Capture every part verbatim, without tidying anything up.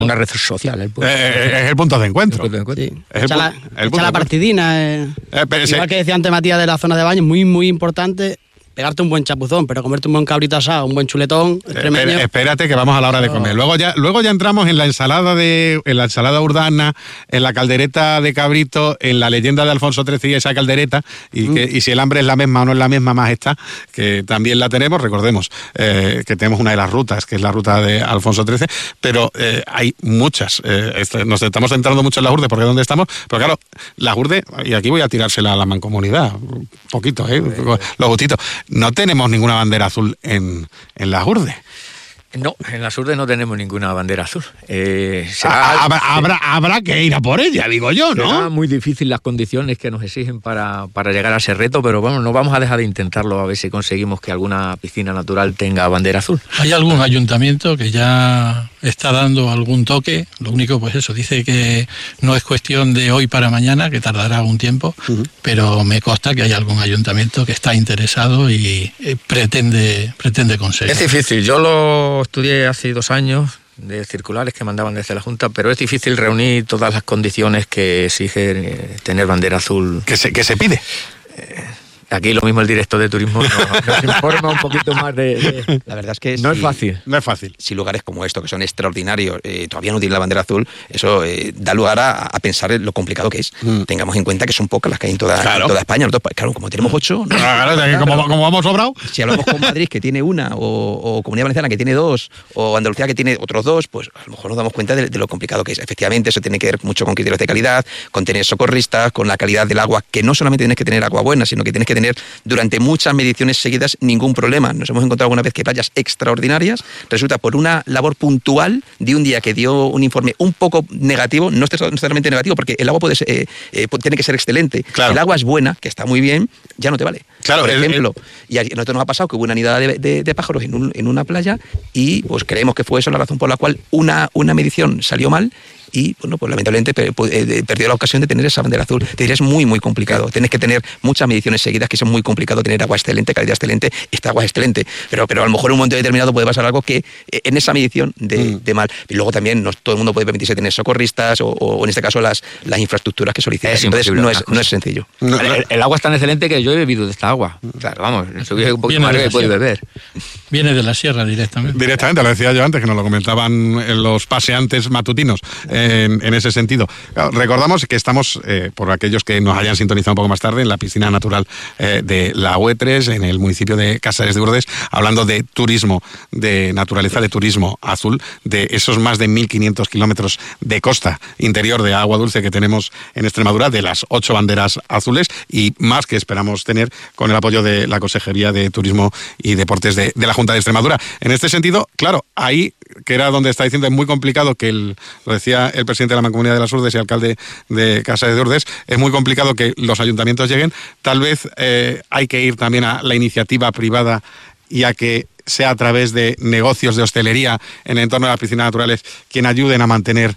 Una red social. El eh, es el punto de encuentro. El punto de encuentro. Sí. Es el Echa pu- la, el echa punto la de partidina. Eh. Eh, pero Igual ese- que decía antes Matías de las zonas de baño, muy, muy importante pegarte un buen chapuzón, pero comerte un buen cabrito asado, un buen chuletón, extremeño. Espera- espérate que vamos a la hora de comer. Luego ya, luego ya entramos en la ensalada de, en la ensalada urdana, en la caldereta de cabrito, en la leyenda de Alfonso trece y esa caldereta, y, Mm. que, y si el hambre es la misma o no es la misma, más está, que también la tenemos, recordemos eh, que tenemos una de las rutas, que es la ruta de Alfonso trece, pero eh, hay muchas. Eh, este, nos estamos centrando mucho en la Urde, porque es donde estamos, pero claro, la Urde, y aquí voy a tirársela a la mancomunidad, un poquito, ¿eh? Los gustitos. No tenemos ninguna bandera azul en, en la Urde. No, en la Surde no tenemos ninguna bandera azul. Eh, Ah, será, habrá, habrá, habrá que ir a por ella, digo yo, será ¿no? muy difícil las condiciones que nos exigen para, para llegar a ese reto, pero bueno, no vamos a dejar de intentarlo a ver si conseguimos que alguna piscina natural tenga bandera azul. Hay algún ayuntamiento que ya está dando algún toque, lo único pues eso, dice que no es cuestión de hoy para mañana, que tardará un tiempo, uh-huh. pero me consta que hay algún ayuntamiento que está interesado y eh, pretende, pretende conseguir. Es difícil, yo lo estudié hace dos años, de circulares que mandaban desde la Junta, pero es difícil reunir todas las condiciones que exigen eh, tener bandera azul. ¿Qué se, qué se pide? Eh, Aquí lo mismo el director de turismo nos, nos informa un poquito más de, de... La verdad es que no si, es fácil. No es fácil. Si lugares como esto, que son extraordinarios, eh, todavía no tienen la bandera azul, eso eh, da lugar a, a pensar en lo complicado que es. Mm. Tengamos en cuenta que son pocas las que hay en toda, claro. en toda España. Nosotros, claro, como tenemos ocho... ¿no? Claro, claro, como, como vamos sobrado. Si hablamos con Madrid, que tiene una, o, o Comunidad Valenciana, que tiene dos, o Andalucía, que tiene otros dos, pues a lo mejor nos damos cuenta de, de lo complicado que es. Efectivamente, eso tiene que ver mucho con criterios de calidad, con tener socorristas, con la calidad del agua, que no solamente tienes que tener agua buena, sino que tienes que tener durante muchas mediciones seguidas ningún problema. Nos hemos encontrado alguna vez que playas extraordinarias, resulta por una labor puntual de un día que dio un informe un poco negativo, no necesariamente negativo, porque el agua puede ser, eh, eh, tiene que ser excelente. Claro. El agua es buena, que está muy bien, ya no te vale. Claro, por el, ejemplo, el... y a nosotros nos ha pasado que hubo una nidada de, de, de pájaros en, un, en una playa y pues creemos que fue eso la razón por la cual una, una medición salió mal y, bueno, pues lamentablemente perdió la ocasión de tener esa bandera azul. Te diré, es muy, muy complicado. Tienes que tener muchas mediciones seguidas, que es muy complicado tener agua excelente, calidad excelente. Esta agua es excelente, pero, pero a lo mejor en un momento determinado puede pasar algo que en esa medición de, mm. de mal. Y luego también no todo el mundo puede permitirse tener socorristas o, o en este caso las, las infraestructuras que solicitan. Es Entonces no es, no es sencillo. No, el, el agua es tan excelente que yo he bebido de esta agua. Claro, vamos, subí un poquito más que puede beber. Viene de la sierra directamente. Directamente, lo decía yo antes, que nos lo comentaban los paseantes matutinos en, en ese sentido. Sentido. Claro, recordamos que estamos, eh, por aquellos que nos hayan sintonizado un poco más tarde, en la piscina natural eh, de la U E tres, en el municipio de Casares de Urdes, hablando de turismo, de naturaleza, de turismo azul, de esos más de mil quinientos kilómetros de costa interior de agua dulce que tenemos en Extremadura, de las ocho banderas azules y más que esperamos tener con el apoyo de la Consejería de Turismo y Deportes de, de la Junta de Extremadura. En este sentido, claro, ahí, que era donde está diciendo, es muy complicado que, el, lo decía el presidente de la Mancomunidad de las Urdes y alcalde de Casares de Urdes, es muy complicado que los ayuntamientos lleguen. Tal vez eh, hay que ir también a la iniciativa privada y a que sea a través de negocios de hostelería en el entorno de las piscinas naturales quien ayuden a mantener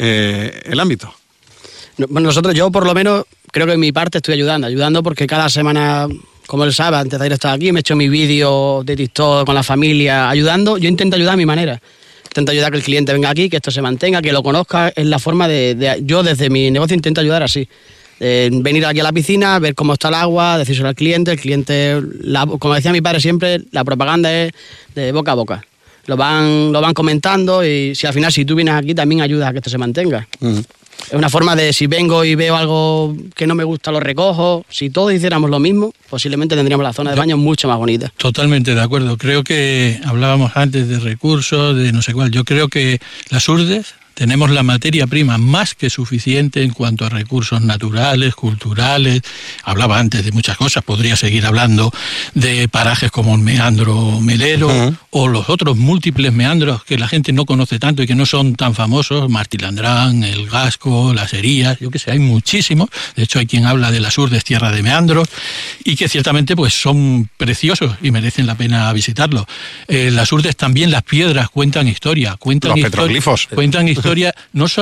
eh, el ámbito. Bueno, nosotros, yo por lo menos, creo que en mi parte estoy ayudando, ayudando porque cada semana, como él sabe, antes de ir a estar aquí, me he hecho mi vídeo de TikTok con la familia, ayudando. Yo intento ayudar a mi manera. Intento ayudar a que el cliente venga aquí, que esto se mantenga, que lo conozca. Es la forma de... de yo desde mi negocio intento ayudar así. Eh, venir aquí a la piscina, ver cómo está el agua, decírselo al cliente. El cliente, la, como decía mi padre siempre, la propaganda es de boca a boca. Lo van, lo van comentando y si al final, si tú vienes aquí, también ayudas a que esto se mantenga. Uh-huh. Es una forma de, si vengo y veo algo que no me gusta, lo recojo. Si todos hiciéramos lo mismo, posiblemente tendríamos la zona de baño mucho más bonita. Totalmente de acuerdo. Creo que hablábamos antes de recursos, de no sé cuál. Yo creo que las Urdes tenemos la materia prima más que suficiente en cuanto a recursos naturales, culturales. Hablaba antes de muchas cosas, podría seguir hablando de parajes como el meandro melero uh-huh. o los otros múltiples meandros que la gente no conoce tanto y que no son tan famosos, Martilandrán, el Gasco, las Herías, yo qué sé, hay muchísimos. De hecho, hay quien habla de las Urdes, tierra de meandros, y que ciertamente pues son preciosos y merecen la pena visitarlos. Eh, las Urdes también, las piedras cuentan historia, cuentan los historia, petroglifos. Cuentan historia. Historia, no solo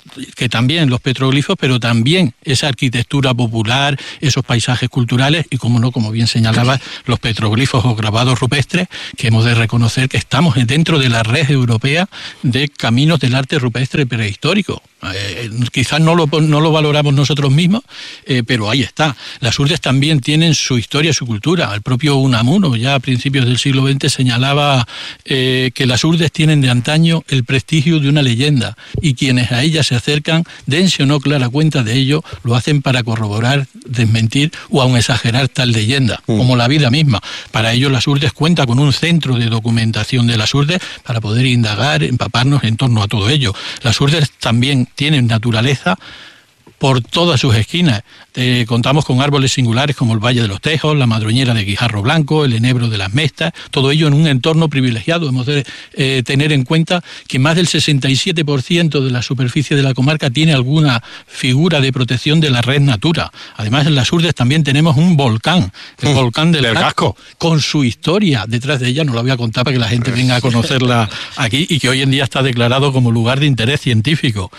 que también los petroglifos, pero también esa arquitectura popular, esos paisajes culturales y, como no, como bien señalaba, los petroglifos o grabados rupestres, que hemos de reconocer que estamos dentro de la red europea de caminos del arte rupestre prehistórico. Eh, quizás no lo, no lo valoramos nosotros mismos, eh, pero ahí está. Las urdes también tienen su historia y su cultura. El propio Unamuno, ya a principios del siglo veinte, señalaba eh, que las urdes tienen de antaño el prestigio de una leyenda, y quienes a ellas se acercan, dense o no clara cuenta de ello, lo hacen para corroborar, desmentir o aun exagerar tal leyenda, mm. como la vida misma. Para ello, las urdes cuenta con un centro de documentación de las urdes para poder indagar, empaparnos en torno a todo ello. Las urdes también tienen naturaleza por todas sus esquinas. Eh, contamos con árboles singulares como el Valle de los Tejos, la madroñera de Guijarro Blanco, el enebro de las Mestas, todo ello en un entorno privilegiado. Hemos de eh, tener en cuenta que más del sesenta y siete por ciento de la superficie de la comarca tiene alguna figura de protección de la red Natura. Además, en las Urdes también tenemos un volcán, el volcán del, del Casco, con su historia detrás de ella. No la voy a contar para que la gente venga a conocerla aquí, y que hoy en día está declarado como lugar de interés científico.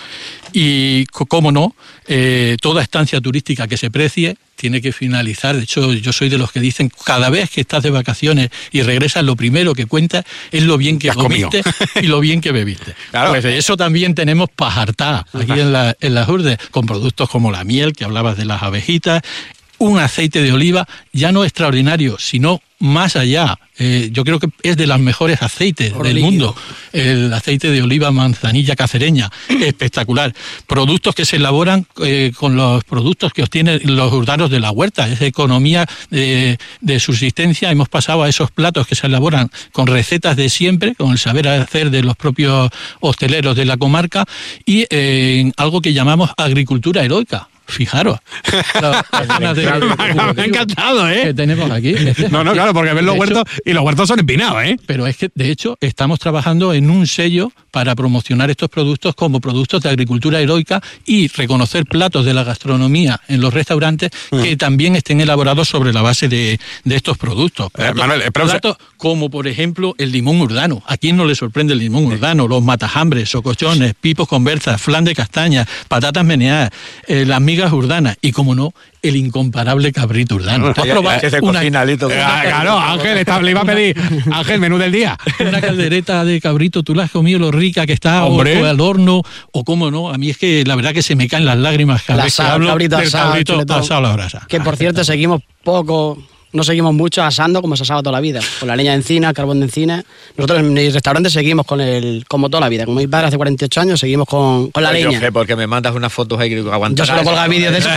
Y, cómo no, eh, toda estancia turística que se precie tiene que finalizar. De hecho, yo soy de los que dicen, cada vez que estás de vacaciones y regresas, lo primero que cuentas es lo bien que comiste y lo bien que bebiste. Claro. Pues de eso también tenemos pa' hartar aquí en, la, en las Urdes, con productos como la miel, que hablabas de las abejitas, un aceite de oliva ya no extraordinario, sino más allá. Eh, yo creo que es de los mejores aceites Por del líquido. mundo. El aceite de oliva manzanilla cacereña, espectacular. Productos que se elaboran eh, con los productos que obtienen los urdanos de la huerta. Esa economía de, de subsistencia. Hemos pasado a esos platos que se elaboran con recetas de siempre, con el saber hacer de los propios hosteleros de la comarca, y eh, algo que llamamos agricultura heroica. Fijaros. La, la de, claro, me, me ha encantado, ¿eh? Que tenemos aquí. No, no, claro, porque ven los huertos y los huertos son empinados, ¿eh? Pero es que, de hecho, estamos trabajando en un sello para promocionar estos productos como productos de agricultura heroica y reconocer platos de la gastronomía en los restaurantes mm. que también estén elaborados sobre la base de, de estos productos. Platos, eh, Manuel, platos como, por ejemplo, el limón urdano. ¿A quién no le sorprende el limón urdano? Los matajambres, socochones, pipos con berzas, flan de castañas, patatas meneadas, eh, las migas urdanas y, como no, el incomparable cabrito urdano. ¿Tú has probado una, una, claro, Ángel, está, le iba a pedir, Ángel, menú del día. Una caldereta de cabrito, tú la has comido, lo rica que está, o, o al horno, o cómo no. A mí es que la verdad que se me caen las lágrimas cada vez que hablo cabrito del asado, cabrito asado a la brasa. Que, por cierto, seguimos poco... No seguimos mucho asando como se asaba toda la vida, con la leña de encina, el carbón de encina. Nosotros en el restaurante seguimos con el, como toda la vida. Como mi padre hace cuarenta y ocho años, seguimos con, con la pues leña. Yo sé, porque me mandas unas fotos ahí que aguantarás. Yo solo colgo vídeos de eso.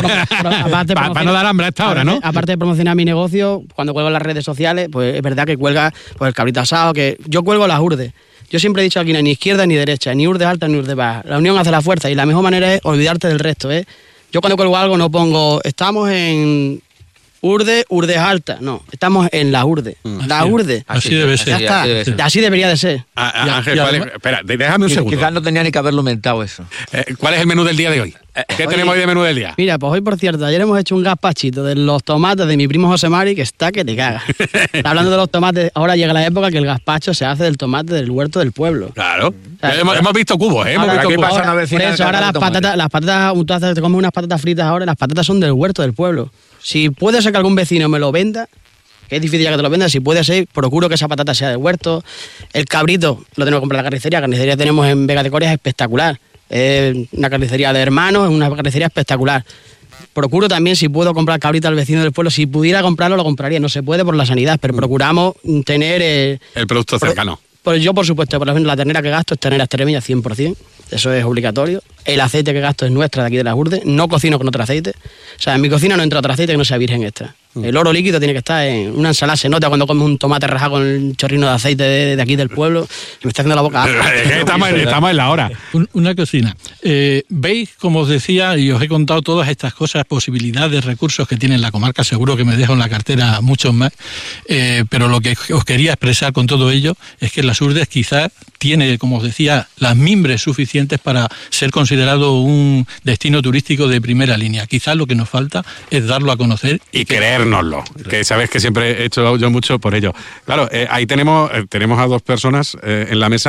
Para pa no dar hambre a esta hora, ¿no? Aparte de promocionar mi negocio, cuando cuelgo en las redes sociales, pues es verdad que cuelga pues, el cabrito asado, que yo cuelgo las urdes. Yo siempre he dicho aquí, no hay ni izquierda ni derecha, ni urdes altas ni urdes bajas. La unión hace la fuerza y la mejor manera es olvidarte del resto, ¿eh? Yo cuando cuelgo algo no pongo, estamos en... Urde, urdes alta. No, estamos en la urde. Mm. La urde. Así, así debe ser. Ya está. Así, debe ser. Así debería de ser. Ah, ah, Ángel, ¿cuál es? Espera, déjame un segundo. Quizás no tenía ni que haberlo mentado eso. Eh, ¿Cuál es el menú del día de hoy? ¿Qué Oye, tenemos hoy de menú del día? Mira, pues hoy, por cierto, ayer hemos hecho un gazpachito de los tomates de mi primo José Mari, que está que te caga. Hablando de los tomates, ahora llega la época que el gazpacho se hace del tomate del huerto del pueblo. Claro. O sea, hemos, hemos visto cubos, ¿eh? Hemos visto cubos. Ahora, por eso, ahora las patatas, las patatas, tú te comes unas patatas fritas ahora, las patatas son del huerto del pueblo. Si puede ser que algún vecino me lo venda, que es difícil ya que te lo venda, si puede ser, procuro que esa patata sea del huerto. El cabrito lo tenemos que comprar en la carnicería. La carnicería tenemos en Vega de Coria, es espectacular. Es una carnicería de hermanos, es una carnicería espectacular. Procuro también, si puedo comprar cabrito al vecino del pueblo, si pudiera comprarlo, lo compraría. No se puede por la sanidad, pero procuramos tener... Eh, el producto cercano. Pues yo, por supuesto, por ejemplo, la ternera que gasto es ternera extremeña cien por ciento. Eso es obligatorio. El aceite que gasto es nuestra de aquí de las Urdes. No cocino con otro aceite. O sea, en mi cocina no entra otro aceite que no sea virgen extra. Mm. El oro líquido tiene que estar en una ensalada. Se nota cuando comes un tomate rajado con un chorrino de aceite de, de aquí del pueblo. Me está haciendo la boca. estamos, en, estamos en la hora. Una cocina. Eh, Veis, como os decía, y os he contado todas estas cosas, posibilidades, recursos que tiene la comarca. Seguro que me dejo en la cartera muchos más. Eh, pero lo que os quería expresar con todo ello es que las Urdes quizás tiene, como os decía, las mimbres suficientes para ser considerado un destino turístico de primera línea. Quizás lo que nos falta es darlo a conocer. Y que... creérnoslo, que sabes que siempre he hecho yo mucho por ello. Claro, eh, ahí tenemos, eh, tenemos a dos personas eh, en la mesa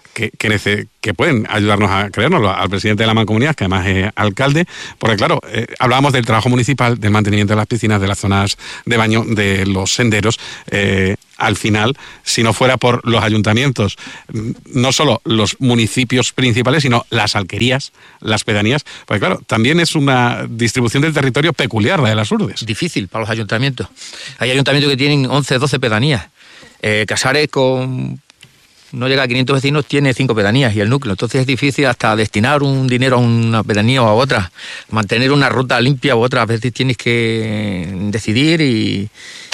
que, que, nece, que pueden ayudarnos a creérnoslo, al presidente de la Mancomunidad, que además es alcalde, porque claro, eh, hablábamos del trabajo municipal, del mantenimiento de las piscinas, de las zonas de baño, de los senderos. Eh, al final, si no fuera por los ayuntamientos, no solo los municipios principales, sino las alquerías, las pedanías, porque claro, también es una distribución del territorio peculiar, la de las Urdes. Difícil para los ayuntamientos. Hay ayuntamientos que tienen once, doce pedanías. Eh, Casares, con no llega a quinientos vecinos, tiene cinco pedanías y el núcleo. Entonces es difícil hasta destinar un dinero a una pedanía o a otra. Mantener una ruta limpia u otra. A veces tienes que decidir y...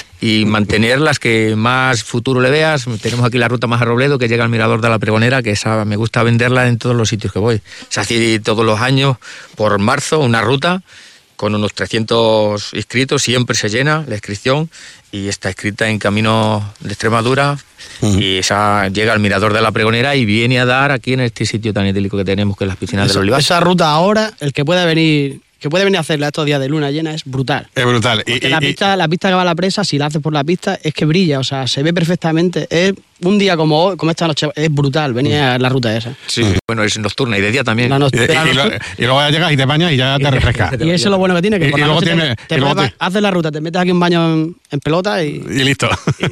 y mantener las que más futuro le veas. Tenemos aquí la ruta más a Robledo, que llega al Mirador de la Pregonera, que esa me gusta venderla en todos los sitios que voy. Se hace todos los años, por marzo, una ruta con unos trescientos inscritos, siempre se llena la inscripción y está escrita en Camino de Extremadura. Uh-huh. Y esa llega al Mirador de la Pregonera y viene a dar aquí en este sitio tan idílico que tenemos, que es las piscinas esa, del Olivar. Esa ruta ahora, el que pueda venir... que puede venir a hacerla estos días de luna llena es brutal. Es brutal. Y, y, la, pista, y... la pista que va a la presa, si la haces por la pista, es que brilla, o sea, se ve perfectamente. Es un día como hoy, como esta noche, es brutal, venir a la ruta esa. Sí, sí. Bueno, es nocturna y de día también. La y, y, y, lo, y luego ya llegas y te bañas y ya te refrescas. Y eso es lo bueno que tiene, que y, por y la luego noche tiene, te, te y luego pruebas, te... haces la ruta, te metes aquí un baño en, en pelota y... Y listo.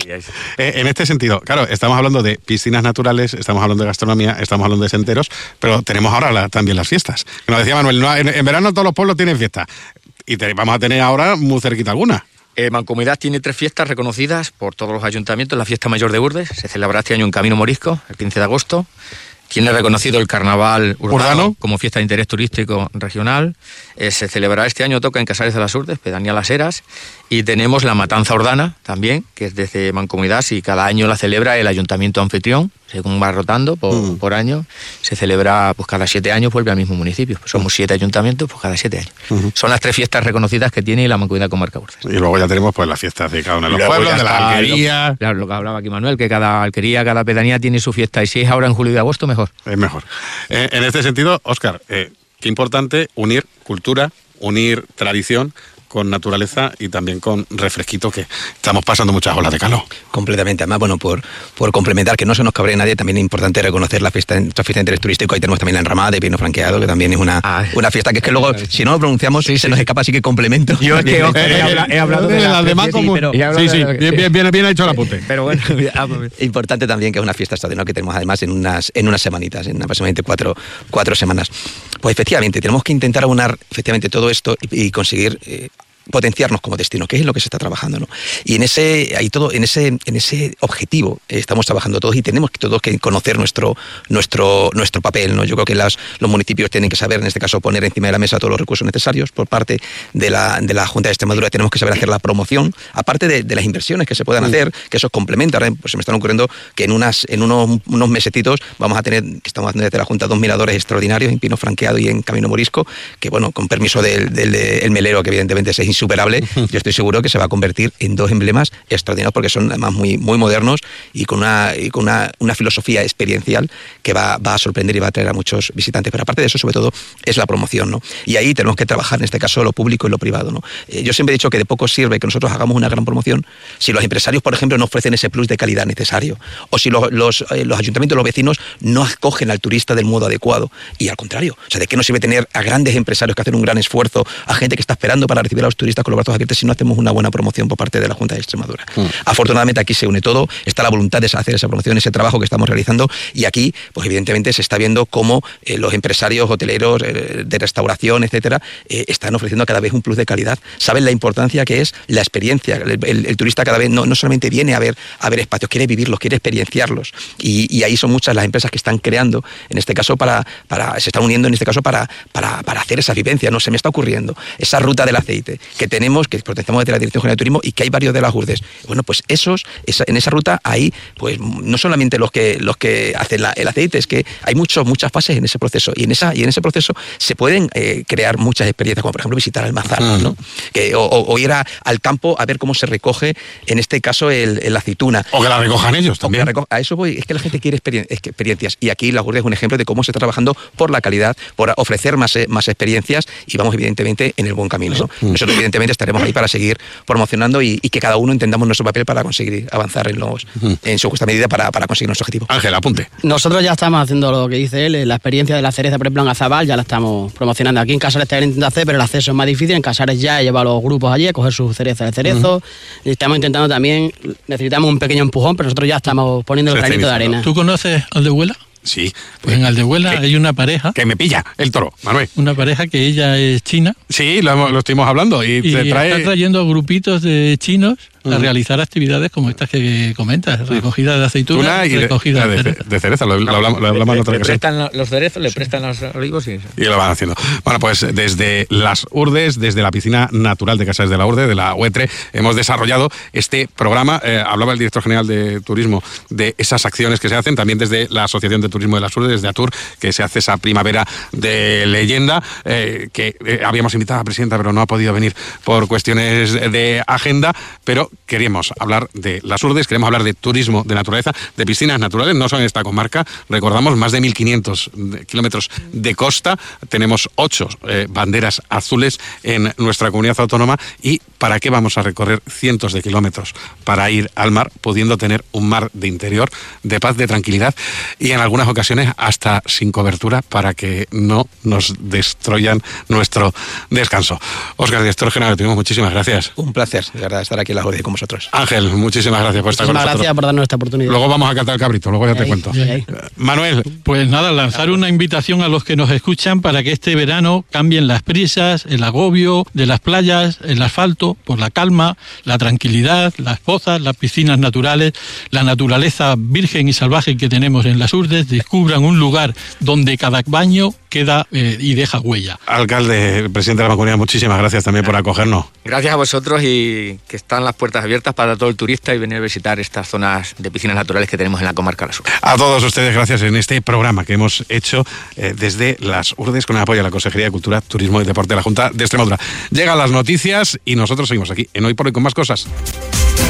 eh, en este sentido, claro, estamos hablando de piscinas naturales, estamos hablando de gastronomía, estamos hablando de senderos, pero tenemos ahora la, también las fiestas. Nos decía Manuel, no, en, en verano todos los pueblos tienen fiesta. Y te, vamos a tener ahora muy cerquita alguna. Eh, Mancomunidad tiene tres fiestas reconocidas por todos los ayuntamientos. La fiesta mayor de Urdes se celebrará este año en Camino Morisco, el quince de agosto. Tiene reconocido el carnaval urbano, ¿Urbano? como fiesta de interés turístico regional. Eh, se celebrará este año, toca en Casares de las Urdes, pedanía Las Heras. Y tenemos la matanza ordana también, que es desde Mancomunidad, y cada año la celebra el ayuntamiento anfitrión, según va rotando por, mm. por año. Se celebra, pues cada siete años vuelve al mismo municipio. Pues somos siete ayuntamientos, pues cada siete años. Uh-huh. Son las tres fiestas reconocidas que tiene la Mancomunidad Comarca Urdes. Y luego ya tenemos pues las fiestas de cada uno de los pueblos, de la alquería. Lo, claro, lo que hablaba aquí Manuel, que cada alquería, cada pedanía tiene su fiesta. Y si es ahora en julio y agosto, mejor. Es mejor. Eh, en este sentido, Óscar, eh, qué importante unir cultura, unir tradición con naturaleza y también con refresquito, que estamos pasando muchas olas de calor. Completamente. Además, bueno, por, por complementar, que no se nos cabre nadie, también es importante reconocer la fiesta, nuestra fiesta de interés turístico. Ahí tenemos también la enramada de vino franqueado, que también es una, ah, una fiesta que es que luego, si no lo pronunciamos, sí, se sí. nos escapa, así que complemento. Yo es que eh, he, habla, he hablado de, de las demás como... Sí, sí, sí, bien, bien, bien, bien ha hecho el apunte. Pero bueno. Importante también que es una fiesta extraordinaria que tenemos además en unas, en unas semanitas, en aproximadamente cuatro, cuatro semanas. Pues efectivamente, tenemos que intentar aunar efectivamente todo esto y, y conseguir... Eh, potenciarnos como destino, que es lo que se está trabajando, ¿no? Y en ese, ahí todo, en ese, en ese objetivo eh, estamos trabajando todos y tenemos que todos que conocer nuestro, nuestro, nuestro papel, ¿no? Yo creo que las, los municipios tienen que saber, en este caso, poner encima de la mesa todos los recursos necesarios. Por parte de la, de la Junta de Extremadura tenemos que saber hacer la promoción, aparte de, de las inversiones que se puedan hacer, que eso complementa. Pues se me están ocurriendo que en unas, en unos, unos mesecitos vamos a tener, que estamos haciendo desde la Junta, dos miradores extraordinarios en Pino Franqueado y en Camino Morisco, que bueno, con permiso del, del, del melero, que evidentemente es insuperable, yo estoy seguro que se va a convertir en dos emblemas extraordinarios porque son además muy, muy modernos y con una, y con una, una filosofía experiencial que va, va a sorprender y va a atraer a muchos visitantes. Pero aparte de eso, sobre todo, es la promoción, ¿no? Y ahí tenemos que trabajar, en este caso, lo público y lo privado, ¿no? Eh, yo siempre he dicho que de poco sirve que nosotros hagamos una gran promoción si los empresarios, por ejemplo, no ofrecen ese plus de calidad necesario, o si los, los, eh, los ayuntamientos, los vecinos, no acogen al turista del modo adecuado. Y al contrario, o sea, ¿de qué nos sirve tener a grandes empresarios que hacen un gran esfuerzo, a gente que está esperando para recibir a los turistas con los brazos abiertos si no hacemos una buena promoción por parte de la Junta de Extremadura? Mm. Afortunadamente aquí se une todo, está la voluntad de hacer esa promoción, ese trabajo que estamos realizando, y aquí, pues evidentemente se está viendo cómo eh, los empresarios hoteleros eh, de restauración, etcétera, eh, están ofreciendo cada vez un plus de calidad. Saben la importancia que es la experiencia. El, el, el turista cada vez no, no solamente viene a ver, a ver espacios, quiere vivirlos, quiere experienciarlos, y, y ahí son muchas las empresas que están creando, en este caso para, para se están uniendo en este caso para, para, para hacer esa vivencia. No se me está ocurriendo esa ruta del aceite que tenemos, que protestamos desde la Dirección General de Turismo y que hay varios de las Urdes. Bueno, pues esos, esa, en esa ruta hay, pues no solamente los que los que hacen la, el aceite, es que hay muchos, muchas fases en ese proceso, y en esa y en ese proceso se pueden eh, crear muchas experiencias, como por ejemplo visitar Almazar, uh-huh. ¿no? Que, o, o ir a, al campo a ver cómo se recoge, en este caso, el, el aceituna. O que la recojan ellos también. Reco- a eso voy, es que la gente quiere experien- experiencias, y aquí la Urdes es un ejemplo de cómo se está trabajando por la calidad, por ofrecer más, más experiencias, y vamos evidentemente en el buen camino, ¿no? Uh-huh. Nosotros evidentemente estaremos ahí para seguir promocionando y, y que cada uno entendamos nuestro papel para conseguir avanzar en, los, uh-huh. en su justa medida para, para conseguir nuestro objetivo. Ángel, apunte. Nosotros ya estamos haciendo lo que dice él, la experiencia de la cereza, por ejemplo, en Azabal, ya la estamos promocionando. Aquí en Casares también intentando hacer, pero el acceso es más difícil. En Casares ya lleva a los grupos allí a coger su cereza de cerezo. Uh-huh. Y estamos intentando también, necesitamos un pequeño empujón, pero nosotros ya estamos poniendo el granito de arena. ¿Tú conoces Aldehuela? Sí. Pues en Aldehuela hay una pareja... Que me pilla el toro, Manuel. Una pareja que ella es china. Sí, lo, lo estuvimos hablando. Y, y te trae... está trayendo grupitos de chinos a uh-huh. realizar actividades como estas que comentas. Recogida de aceitunas, y recogida de, de, cereza. de cereza. Lo, lo hablamos, lo hablamos le, en otra le ocasión. prestan los cerezos, le prestan los olivos y... Y lo van haciendo. Bueno, pues desde las Urdes, desde la piscina natural de Casares de la Urde, de la U E T R E, hemos desarrollado este programa. Eh, hablaba el director general de Turismo de esas acciones que se hacen, también desde la Asociación de Turismo de las Urdes, desde ATUR, que se hace esa primavera de leyenda, eh, que eh, habíamos invitado a la presidenta, pero no ha podido venir por cuestiones de agenda, pero queríamos hablar de las Urdes, queremos hablar de turismo de naturaleza, de piscinas naturales, no solo en esta comarca, recordamos más de mil quinientos kilómetros de costa, tenemos ocho eh, banderas azules en nuestra comunidad autónoma, y ¿para qué vamos a recorrer cientos de kilómetros para ir al mar, pudiendo tener un mar de interior, de paz, de tranquilidad, y en algunas ocasiones hasta sin cobertura para que no nos destruyan nuestro descanso? Óscar, director general, tuvimos muchísimas gracias. Un placer, de verdad, estar aquí en la U D con vosotros. Ángel, muchísimas gracias por estar muchísimas con nosotros. Gracias por darnos esta oportunidad. Luego vamos a catar el cabrito, luego ya ahí, te cuento. Ahí. Manuel. Pues nada, lanzar una invitación a los que nos escuchan para que este verano cambien las prisas, el agobio de las playas, el asfalto, por la calma, la tranquilidad, las pozas, las piscinas naturales, la naturaleza virgen y salvaje que tenemos en las Urdes, descubran un lugar donde cada baño queda eh, y deja huella. Alcalde, presidente de la Mancomunidad, muchísimas gracias también por acogernos. Gracias a vosotros, y que están las puertas abiertas para todo el turista y venir a visitar estas zonas de piscinas naturales que tenemos en la comarca de las Urdes. A todos ustedes, gracias en este programa que hemos hecho eh, desde las Urdes con el apoyo de la Consejería de Cultura, Turismo y Deporte de la Junta de Extremadura. Llegan las noticias y nosotros seguimos aquí en Hoy por Hoy con más cosas.